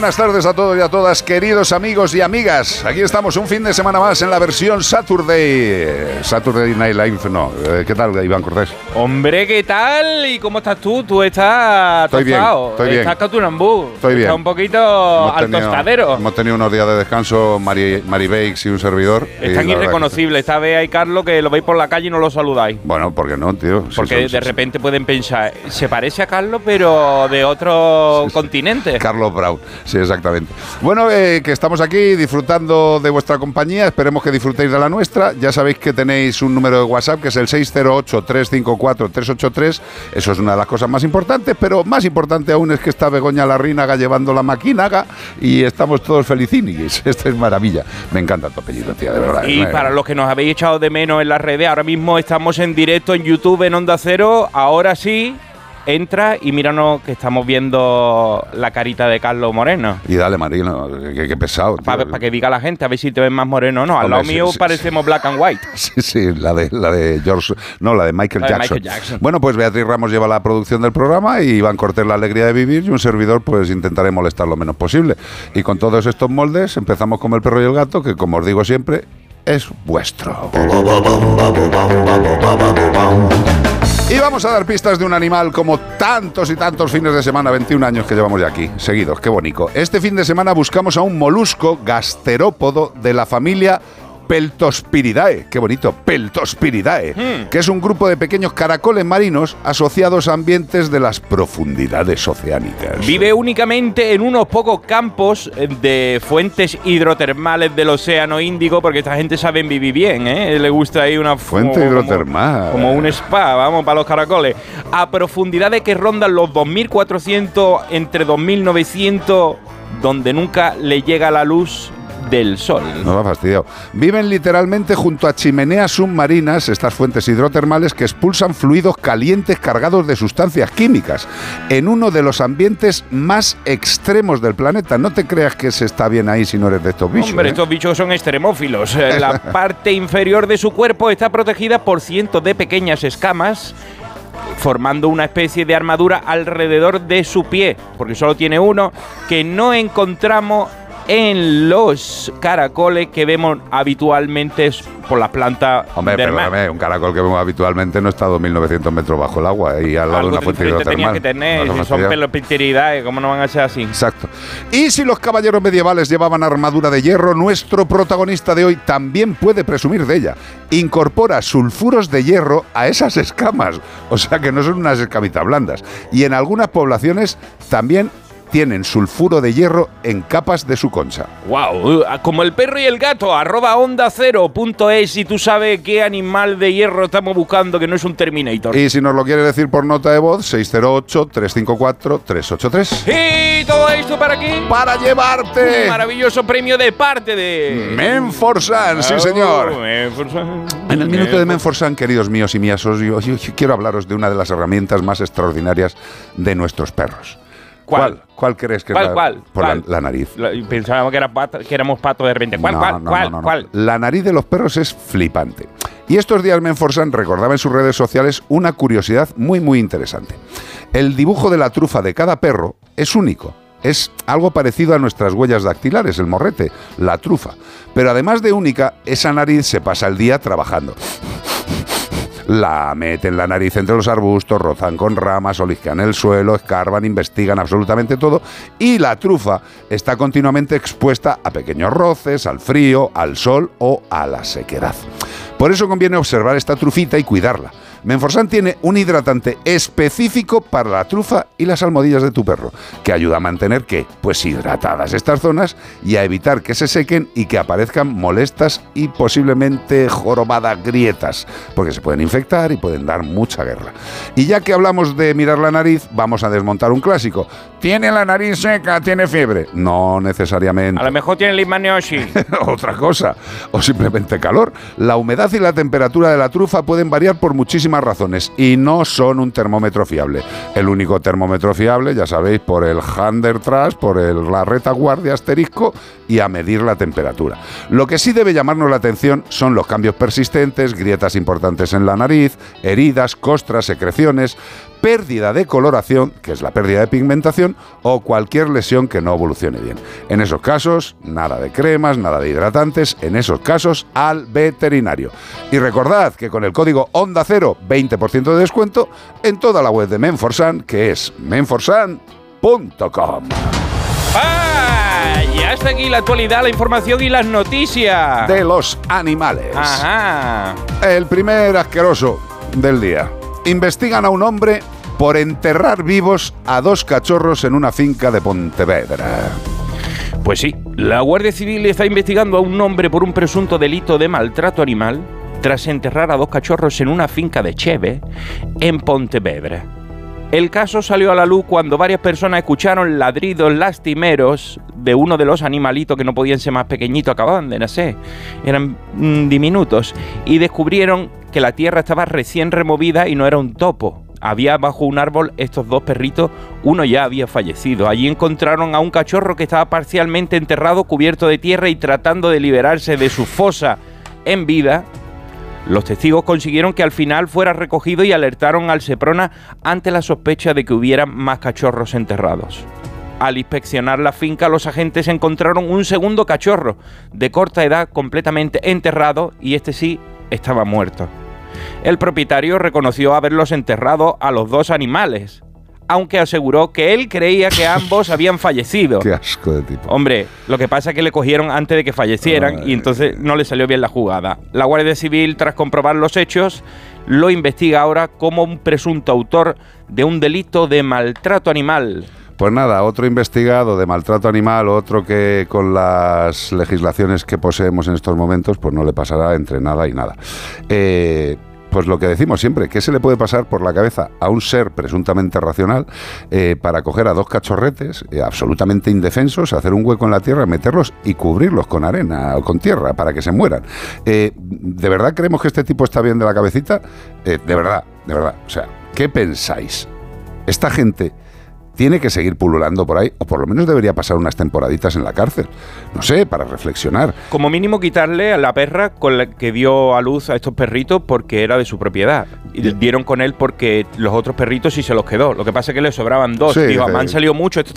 buenas tardes a todos y a todas, queridos amigos y amigas. Aquí estamos un fin de semana más en la versión Saturday Night Live. No, ¿qué tal, Iván Cortés? Hombre, ¿qué tal? ¿Y cómo estás tú? Tú estás tostado. Estoy bien. Estás catunambú. Estoy bien. Estás un poquito al tostadero. Hemos tenido unos días de descanso, Mari Bakes y un servidor. Están irreconocibles. Esta vez hay Carlos que lo veis por la calle y no lo saludáis. Bueno, ¿por qué no, tío? Porque de repente pueden pensar, se parece a Carlos, pero de otro continente. Carlos Brown, sí, exactamente. Bueno, que estamos aquí disfrutando de vuestra compañía. Esperemos que disfrutéis de la nuestra. Ya sabéis que tenéis un número de WhatsApp que es el 608-354-383. Eso es una de las cosas más importantes, pero más importante aún es que está Begoña Larrínaga llevando la maquinaga y estamos todos felicinis. Esta es maravilla. Me encanta tu apellido, tía, de verdad. Y para los que nos habéis echado de menos en las redes, ahora mismo estamos en directo en YouTube en Onda Cero. Ahora sí, entra y míranos que estamos viendo la carita de Carlos Moreno. Y dale, Marino, qué pesado. Para que diga la gente, a ver si te ven más moreno o no. Al lado mío parecemos black and white. Sí, la de George, no, la de Michael Jackson. Bueno, pues Beatriz Ramos lleva la producción del programa y Iván Cortés la alegría de vivir y un servidor pues intentaré molestar lo menos posible. Y con todos estos moldes empezamos con El perro y el gato, que como os digo siempre, es vuestro. Y vamos a dar pistas de un animal como tantos y tantos fines de semana, 21 años que llevamos ya aquí, seguidos, qué bonito. Este fin de semana buscamos a un molusco gasterópodo de la familia Peltospiridae, qué bonito, Peltospiridae, que es un grupo de pequeños caracoles marinos asociados a ambientes de las profundidades oceánicas. Vive únicamente en unos pocos campos de fuentes hidrotermales del Océano Índico, porque esta gente sabe vivir bien, ¿eh? Le gusta ahí una fuente hidrotermal. Como un spa, vamos, para los caracoles. A profundidades que rondan los 2.400, entre 2.900, donde nunca le llega la luz del sol. No me ha fastidiado. Viven literalmente junto a chimeneas submarinas, estas fuentes hidrotermales que expulsan fluidos calientes cargados de sustancias químicas en uno de los ambientes más extremos del planeta. No te creas que se está bien ahí si no eres de estos bichos. Hombre, estos bichos son extremófilos. La parte inferior de su cuerpo está protegida por cientos de pequeñas escamas, formando una especie de armadura alrededor de su pie, porque solo tiene uno, que no encontramos en los caracoles que vemos habitualmente por las plantas. Hombre, perdóname, un caracol que vemos habitualmente no está a 2.900 metros bajo el agua y al lado de una fuente hidrotermal. Tenía que tener, no, si son pelopicteridades, ¿cómo no van a ser así? Exacto. Y si los caballeros medievales llevaban armadura de hierro, nuestro protagonista de hoy también puede presumir de ella. Incorpora sulfuros de hierro a esas escamas, o sea que no son unas escamitas blandas. Y en algunas poblaciones también tienen sulfuro de hierro en capas de su concha. ¡Wow! Como El perro y el gato, @onda0.es, y tú sabes qué animal de hierro estamos buscando, que no es un Terminator. Y si nos lo quieres decir por nota de voz, 608-354-383. Y todo esto para aquí, para llevarte un maravilloso premio de parte de Menforsan, sí señor. En el minuto de Menforsan, queridos míos y mías, yo quiero hablaros de una de las herramientas más extraordinarias de nuestros perros. ¿Cuál crees que es? ¿Cuál? La nariz. Pensábamos que éramos patos de repente. ¿Cuál? La nariz de los perros es flipante. Y estos días Menforsan recordaba en sus redes sociales una curiosidad muy, muy interesante. El dibujo de la trufa de cada perro es único. Es algo parecido a nuestras huellas dactilares, el morrete, la trufa. Pero además de única, esa nariz se pasa el día trabajando. La meten la nariz entre los arbustos, rozan con ramas, olisquean el suelo, escarban, investigan absolutamente todo, y la trufa está continuamente expuesta a pequeños roces, al frío, al sol o a la sequedad. Por eso conviene observar esta trufita y cuidarla. Menforsan tiene un hidratante específico para la trufa y las almohadillas de tu perro, que ayuda a mantener pues hidratadas estas zonas y a evitar que se sequen y que aparezcan molestas y posiblemente jorobadas grietas, porque se pueden infectar y pueden dar mucha guerra. Y ya que hablamos de mirar la nariz, vamos a desmontar un clásico. ¿Tiene la nariz seca? ¿Tiene fiebre? No necesariamente. A lo mejor tiene leishmaniasis. Otra cosa. O simplemente calor. La humedad y la temperatura de la trufa pueden variar por muchísimas razones y no son un termómetro fiable. El único termómetro fiable, ya sabéis, por el Handertrash, por la retaguardia asterisco y a medir la temperatura. Lo que sí debe llamarnos la atención son los cambios persistentes, grietas importantes en la nariz, heridas, costras, secreciones. pérdida de coloración, que es la pérdida de pigmentación, o cualquier lesión que no evolucione bien. En esos casos, nada de cremas, nada de hidratantes, en esos casos, al veterinario. Y recordad que con el código Onda Cero, 20% de descuento en toda la web de Men4Sun, que es men4sun.com. Y hasta aquí la actualidad, la información y las noticias de los animales. Ajá. El primer asqueroso del día. Investigan a un hombre por enterrar vivos a 2 cachorros en una finca de Pontevedra. Pues sí, la Guardia Civil está investigando a un hombre por un presunto delito de maltrato animal tras enterrar a 2 cachorros en una finca de Cheve, en Pontevedra. El caso salió a la luz cuando varias personas escucharon ladridos lastimeros de uno de los animalitos que no podían ser más pequeñitos, acababan de nacer, eran diminutos, y descubrieron que la tierra estaba recién removida y no era un topo. Había bajo un árbol estos 2 perritos, uno ya había fallecido. Allí encontraron a un cachorro que estaba parcialmente enterrado, cubierto de tierra y tratando de liberarse de su fosa en vida. Los testigos consiguieron que al final fuera recogido y alertaron al Seprona ante la sospecha de que hubiera más cachorros enterrados. Al inspeccionar la finca, los agentes encontraron un segundo cachorro de corta edad completamente enterrado y este sí estaba muerto. El propietario reconoció haberlos enterrado a los 2 animales, aunque aseguró que él creía que ambos habían fallecido. Qué asco de tipo. Hombre, lo que pasa es que le cogieron antes de que fallecieran y entonces no le salió bien la jugada. La Guardia Civil, tras comprobar los hechos, lo investiga ahora como un presunto autor de un delito de maltrato animal. Pues nada, otro investigado de maltrato animal, otro que con las legislaciones que poseemos en estos momentos, pues no le pasará entre nada y nada. Pues lo que decimos siempre, ¿qué se le puede pasar por la cabeza a un ser presuntamente racional para coger a 2 cachorretes absolutamente indefensos, hacer un hueco en la tierra, meterlos y cubrirlos con arena o con tierra para que se mueran? ¿De verdad creemos que este tipo está bien de la cabecita? De verdad. O sea, ¿qué pensáis? Esta gente tiene que seguir pululando por ahí, o por lo menos debería pasar unas temporaditas en la cárcel. No sé, para reflexionar. Como mínimo quitarle a la perra con la que dio a luz a estos perritos porque era de su propiedad. Y dieron con él porque los otros perritos sí se los quedó. Lo que pasa es que le sobraban 2. Sí, Digo, me han salido muchos.